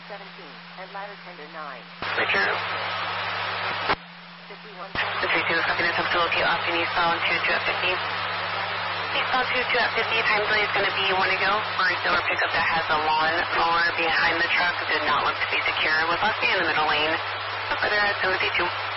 17 and ladder tender 9. Richard. 51. The 32 is copying this up to locate Austin Eastbound 22 at 50. Eastbound 22 at 50, time delay is going to be 1 to go. For a silver pickup that has a lawn mower behind the truck did not look to be secure with us in the middle lane. Further at 72.